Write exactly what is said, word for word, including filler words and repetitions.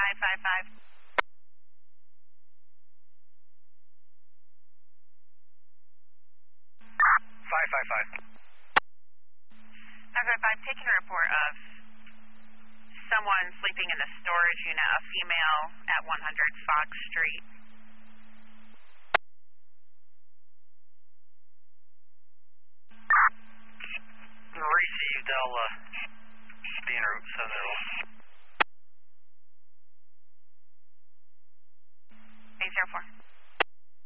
five five five. five five five. five five five, taking a report of someone sleeping in the storage unit, a female at one hundred Fox Street. Received, I'll uh, be en route, so that'll... eight zero four.